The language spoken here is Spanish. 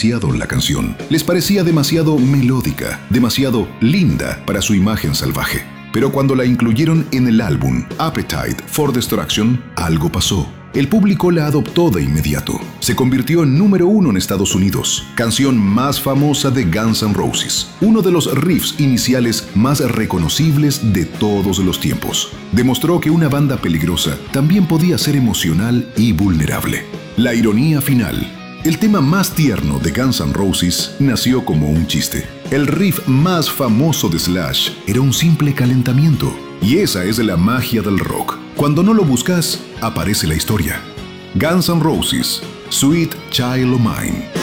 demasiado la canción. Les parecía demasiado melódica, demasiado linda para su imagen salvaje. Pero cuando la incluyeron en el álbum Appetite for Destruction, algo pasó. El público la adoptó de inmediato. Se convirtió en número 1 en Estados Unidos, canción más famosa de Guns N' Roses, uno de los riffs iniciales más reconocibles de todos los tiempos. Demostró que una banda peligrosa también podía ser emocional y vulnerable. La ironía final. El tema más tierno de Guns N' Roses nació como un chiste. El riff más famoso de Slash era un simple calentamiento. Y esa es la magia del rock. Cuando no lo buscas, aparece la historia. Guns N' Roses, Sweet Child O' Mine.